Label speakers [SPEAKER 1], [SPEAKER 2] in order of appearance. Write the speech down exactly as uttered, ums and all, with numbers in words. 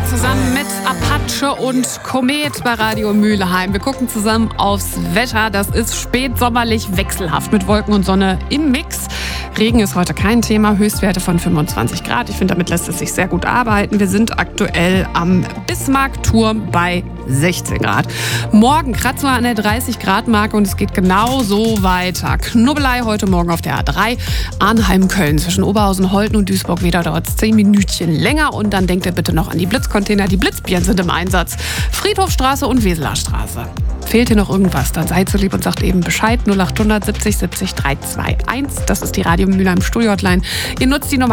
[SPEAKER 1] zusammen mit Apache und Komet bei Radio Mülheim. Wir gucken zusammen aufs Wetter. Das ist spätsommerlich wechselhaft mit Wolken und Sonne im Mix. Regen ist heute kein Thema, Höchstwerte von fünfundzwanzig Grad. Ich finde, damit lässt es sich sehr gut arbeiten. Wir sind aktuell am Bismarckturm bei sechzehn Grad. Morgen kratzen wir an der dreißig Grad Marke und es geht genau so weiter. Knubbelei heute Morgen auf der A drei, Arnheim-Köln zwischen Oberhausen, Holten und Duisburg-Wedau dauert es zehn Minütchen länger. Und dann denkt ihr bitte noch an die Blitzcontainer. Die Blitzbieren sind im Einsatz. Friedhofstraße und Weseler Straße. Fehlt hier noch irgendwas, dann seid so lieb und sagt eben Bescheid. null acht hundert siebzig siebzig drei zwei eins. Das ist die Radio Mülheim Studio Hotline. Ihr nutzt die Nummer